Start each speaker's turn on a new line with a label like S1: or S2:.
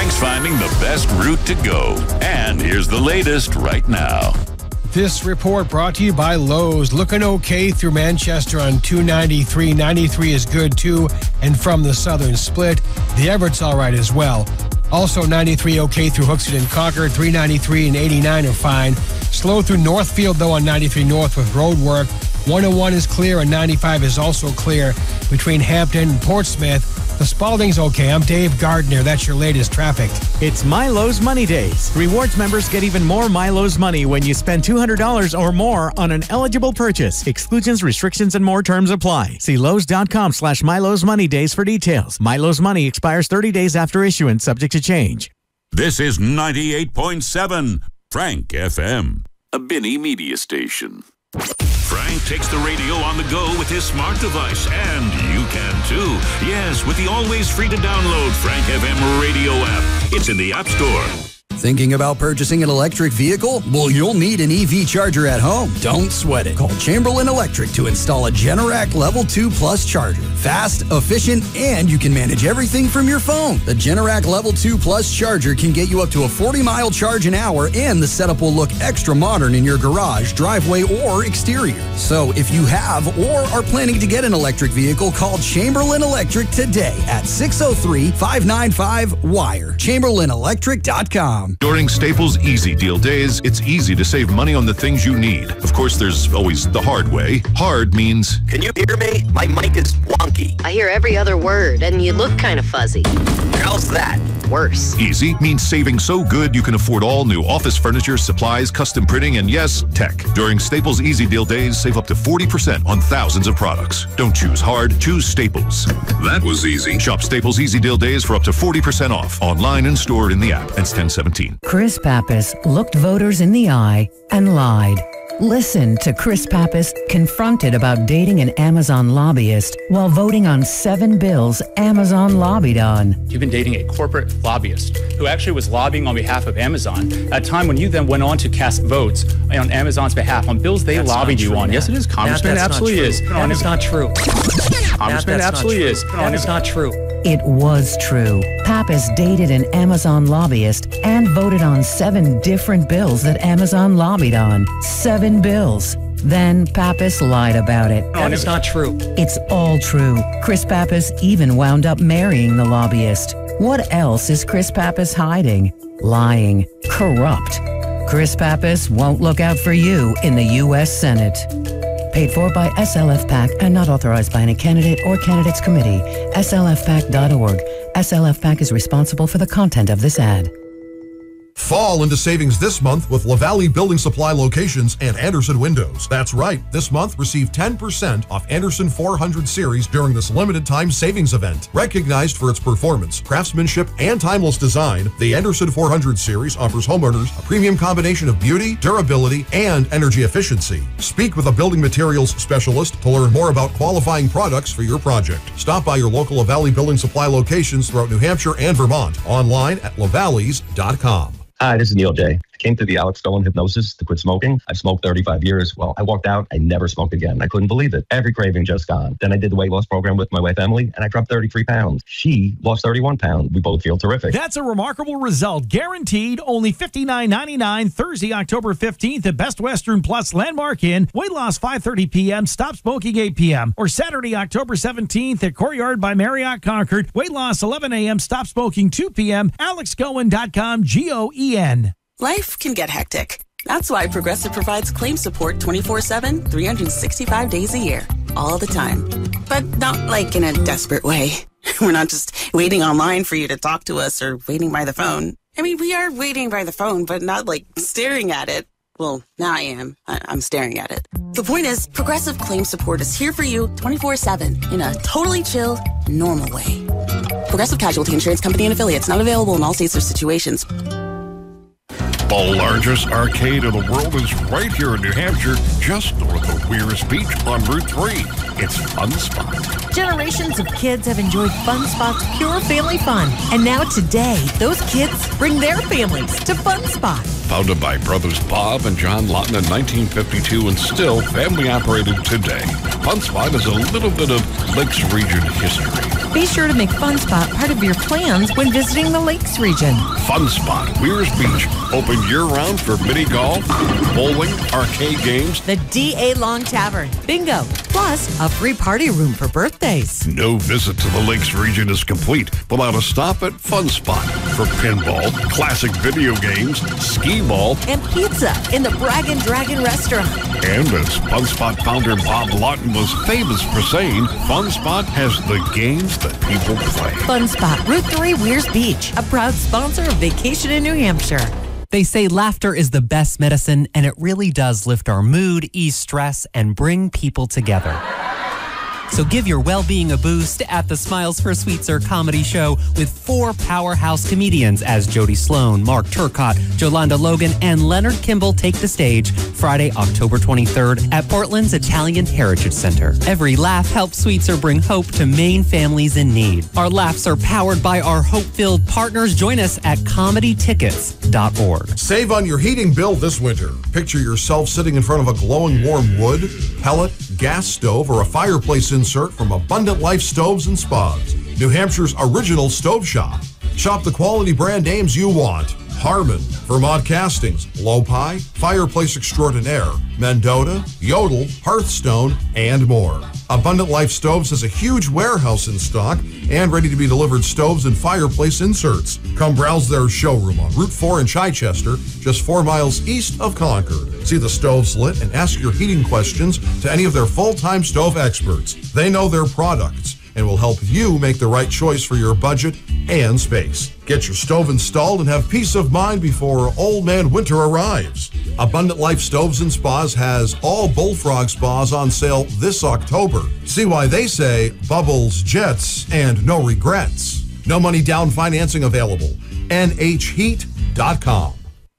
S1: Frank's finding the best route to go. And here's the latest right now.
S2: This report brought to you by Lowe's. Looking okay through Manchester on 293. 93 is good too. And from the southern split, the Everett's all right as well. Also 93 okay through Hooksett and Concord. 393 and 89 are fine. Slow through Northfield though on 93 North with road work. 101 is clear and 95 is also clear between Hampton and Portsmouth. The Spalding's okay. I'm Dave Gardner. That's your latest traffic.
S3: It's MyLowe's Money Days. Rewards members get even more MyLowe's money when you spend $200 or more on an eligible purchase. Exclusions, restrictions, and more terms apply. See Lowe's.com/MyLowe's Money Days for details. MyLowe's Money expires 30 days after issuance, subject to change.
S1: This is 98.7 Frank FM, a Binney media station. Frank takes the radio on the go with his smart device, and you can too. Yes, with the always free to download Frank FM radio app. It's in the App Store.
S4: Thinking about purchasing an electric vehicle? Well, you'll need an EV charger at home. Don't sweat it. Call Chamberlain Electric to install a Generac Level 2 Plus charger. Fast, efficient, and you can manage everything from your phone. The Generac Level 2 Plus charger can get you up to a 40-mile charge an hour, and the setup will look extra modern in your garage, driveway, or exterior. So if you have or are planning to get an electric vehicle, call Chamberlain Electric today at 603-595-WIRE. ChamberlainElectric.com.
S5: During Staples Easy Deal Days, it's easy to save money on the things you need. Of course, there's always the hard way. Hard means...
S6: Can you hear me? My mic is wonky.
S7: I hear every other word, and you look kind of fuzzy.
S6: How's that?
S7: Worse.
S5: Easy means saving so good you can afford all new office furniture, supplies, custom printing, and yes, tech. During Staples Easy Deal Days, save up to 40% on thousands of products. Don't choose hard, choose Staples.
S1: That was easy.
S5: Shop Staples Easy Deal Days for up to 40% off. Online and stored in the app. Ends 10/17.
S8: Chris Pappas looked voters in the eye and lied. Listen to Chris Pappas confronted about dating an Amazon lobbyist while voting on 7 bills Amazon lobbied on.
S9: You've been dating a corporate lobbyist who actually was lobbying on behalf of Amazon at a time when you then went on to cast votes on Amazon's behalf on bills they lobbied you on. Yes, it is. Congressman, absolutely is.
S10: That is not true.
S9: Congressman, absolutely is.
S10: That is not true.
S8: It was true. Pappas dated an Amazon lobbyist and voted on 7 different bills that Amazon lobbied on. 7 bills. Then Pappas lied about it.
S10: That is not true.
S8: It's all true. Chris Pappas even wound up marrying the lobbyist. What else is Chris Pappas hiding? Lying. Corrupt. Chris Pappas won't look out for you in the U.S. Senate. Paid for by SLF PAC and not authorized by any candidate or candidates committee. SLFPAC.org. SLF PAC is responsible for the content of this ad.
S11: Fall into savings this month with LaValle Building Supply locations and Andersen Windows. That's right. This month, receive 10% off Andersen 400 series during this limited time savings event. Recognized for its performance, craftsmanship, and timeless design, the Andersen 400 series offers homeowners a premium combination of beauty, durability, and energy efficiency. Speak with a building materials specialist to learn more about qualifying products for your project. Stop by your local LaValle Building Supply locations throughout New Hampshire and Vermont. Online at lavalleys.com.
S12: Hi, this is Neil J. I came through the Alex Stone hypnosis to quit smoking. I've smoked 35 years. Well, I walked out. I never smoked again. I couldn't believe it. Every craving just gone. Then I did the weight loss program with my wife, Emily, and I dropped 33 pounds. She lost 31 pounds. We both feel terrific.
S13: That's a remarkable result. Guaranteed. Only $59.99 Thursday, October 15th at Best Western Plus Landmark Inn. Weight loss 5:30 p.m. Stop smoking 8 p.m. Or Saturday, October 17th at Courtyard by Marriott Concord. Weight loss 11 a.m. Stop smoking 2 p.m. AlexGoen.com. GOEN.
S14: Life can get hectic. That's why Progressive provides claim support 24/7, 365 days a year, all the time. But not like in a desperate way. We're not just waiting online for you to talk to us or waiting by the phone. I mean, we are waiting by the phone, but not like staring at it. Well, now I am. I'm staring at it. The point is, Progressive claim support is here for you 24/7 in a totally chill, normal way. Progressive Casualty Insurance Company and Affiliates, not available in all states or situations.
S15: The largest arcade in the world is right here in New Hampshire, just north of Weirs Beach on Route 3. It's Fun Spot.
S16: Generations of kids have enjoyed Fun Spot's pure family fun. And now today, those kids bring their families to Fun Spot.
S15: Founded by brothers Bob and John Lawton in 1952 and still family operated today. Fun Spot is a little bit of Lakes Region history.
S16: Be sure to make Fun Spot part of your plans when visiting the Lakes region.
S15: Fun Spot, Weirs Beach, open year-round for mini golf, bowling, arcade games.
S16: The D.A. Long Tavern, bingo, plus a free party room for birthdays.
S15: No visit to the Lakes region is complete without a stop at Fun Spot for pinball, classic video games, skee ball,
S16: and pizza in the Brag and Dragon restaurant.
S15: And as Fun Spot founder Bob Lawton was famous for saying, Fun Spot has the games that people play.
S16: Fun Spot, Route 3, Weirs Beach, a proud sponsor of Vacation in New Hampshire.
S17: They say laughter is the best medicine, and it really does lift our mood, ease stress, and bring people together. So give your well-being a boost at the Smiles for Sweetser comedy show with 4 powerhouse comedians as Jody Sloan, Mark Turcott, Jolanda Logan, and Leonard Kimball take the stage Friday, October 23rd at Portland's Italian Heritage Center. Every laugh helps Sweetser bring hope to Maine families in need. Our laughs are powered by our hope-filled partners. Join us at comedytickets.org.
S11: Save on your heating bill this winter. Picture yourself sitting in front of a glowing warm wood, pellet, gas stove, or a fireplace insert from Abundant Life Stoves and Spas, New Hampshire's original stove shop. Shop the quality brand names you want. Harmon, Vermont Castings, Lopi, Fireplace Extraordinaire, Mendota, Yodel, Hearthstone, and more. Abundant Life Stoves has a huge warehouse in stock and ready to be delivered stoves and fireplace inserts. Come browse their showroom on Route 4 in Chichester, just 4 miles east of Concord. See the stoves lit and ask your heating questions to any of their full-time stove experts. They know their products and will help you make the right choice for your budget and space. Get your stove installed and have peace of mind before Old Man Winter arrives. Abundant Life Stoves and Spas has all Bullfrog spas on sale this October. See why they say bubbles, jets, and no regrets. No money down financing available. NHheat.com.